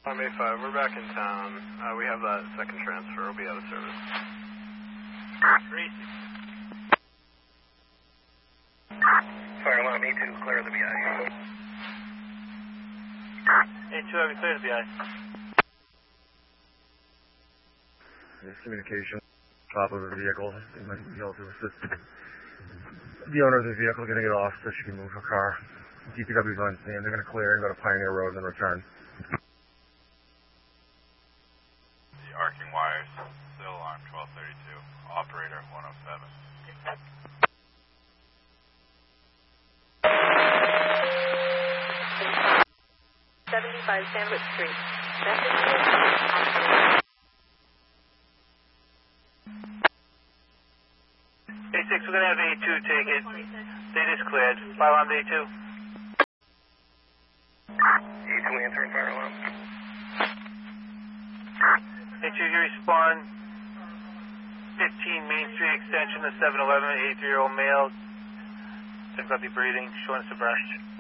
A5, we're back in town. We have that second transfer. We'll be out of service. Fire alarm A2, clear the BI. A2, have you cleared the BI? There's communication top of the vehicle. They might be able to assist the owner of the vehicle getting it off so she can move her car. DPW's on scene. They're going to clear and go to Pioneer Road and then return. The arcing wires still on 1232. Operator 107. 75 Sandwich Street. Message A6, we're going to have A2 take it. Data's cleared. Fire alarm A2. A2 answering fire alarm. A2, you respond. 15 Main Street extension, the 7-Eleven, 83-year-old male. Difficulty breathing, shortness of breath.